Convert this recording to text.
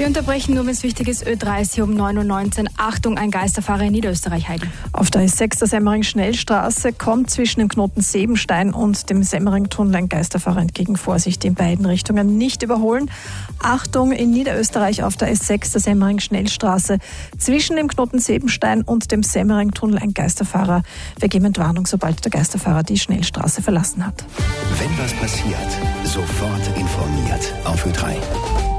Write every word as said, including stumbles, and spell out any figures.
Wir unterbrechen nur, wenn es wichtig ist, Ö dreißig um neun Uhr neunzehn. Achtung, ein Geisterfahrer in Niederösterreich, Heidi. Auf der S sechs der Semmering-Schnellstraße kommt zwischen dem Knoten Sebenstein und dem Semmering-Tunnel ein Geisterfahrer entgegen. Vorsicht, in beiden Richtungen nicht überholen. Achtung, in Niederösterreich auf der S sechs der Semmering-Schnellstraße zwischen dem Knoten Sebenstein und dem Semmering-Tunnel ein Geisterfahrer. Wir geben Entwarnung, sobald der Geisterfahrer die Schnellstraße verlassen hat. Wenn was passiert, sofort informiert auf Ö drei.